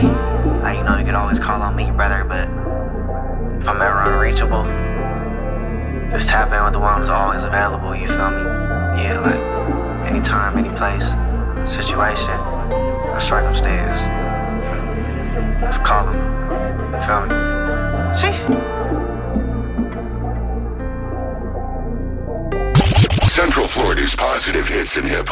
Like, you know, you could always call on me, brother, but if I'm ever unreachable, just tap in with the one who's always available, you feel me? Yeah, like, anytime, any place, situation, or circumstance. Just call him, you feel me? Sheesh. Central Florida's positive hits and hip hop.